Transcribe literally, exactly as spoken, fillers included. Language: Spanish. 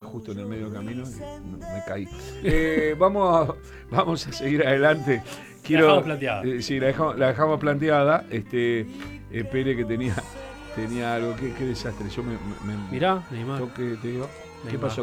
justo en el medio del camino y me caí. Eh, vamos, a, vamos a seguir adelante. Quiero, la dejamos planteada. Eh, sí, la dejamos, la dejamos planteada. Este, eh, Pere que tenía, tenía algo, qué, qué desastre. Yo me, me, me Mirá, Neymar. toqué, te digo, ¿qué Neymar. pasó?